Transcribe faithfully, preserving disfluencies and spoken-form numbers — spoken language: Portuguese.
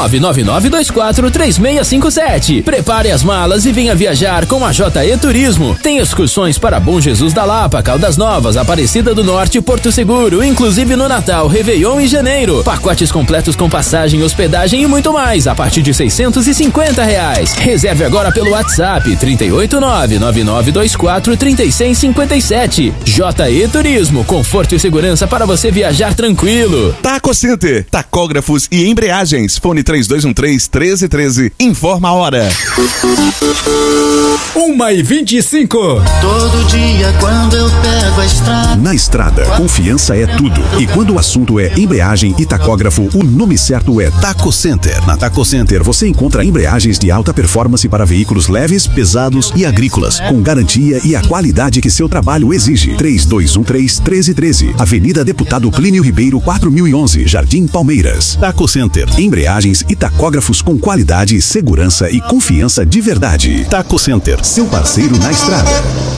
nove nove nove dois quatro três seis cinco sete. Prepare as malas e venha viajar com a J E Turismo. Tem excursões para Bom Jesus da Lapa, Caldas Novas, Aparecida do Norte e Porto Seguro, inclusive no Natal, Réveillon e janeiro. Pacotes completos com passagem, hospedagem e muito mais, a partir de seiscentos e cinquenta reais. Reserve agora pelo WhatsApp trinta e oito nove nove nove dois quatro três seis cinco sete. J E Turismo, conforto e segurança para você viajar tranquilo. Taco Center, tacógrafos e embreagens. Fone três dois um três, um três um três. Informa a hora. Uma e vinte e cinco. Todo dia quando eu pego a estrada. Na estrada, confiança é tudo. E quando o assunto é embreagem e tacógrafo, o nome certo é Taco Center. Na Taco Center você encontra embreagens de alta performance para veículos leves, pesados e agrícolas, com garantia e a qualidade que seu trabalho exige. três dois um três, um três um três. Avenida Deputado Plínio Ribeiro, quatro mil e onze, Jardim Palmeiras. Taco Center, embreagens e tacógrafos com qualidade, segurança e confiança de verdade. Taco Center, seu parceiro na estrada.